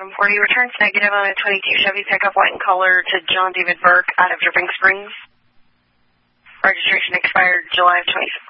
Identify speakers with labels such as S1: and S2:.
S1: 740 returns negative on a 22 Chevy pickup, white in color, to John David Burke out of Dripping Springs. Registration expired July of 20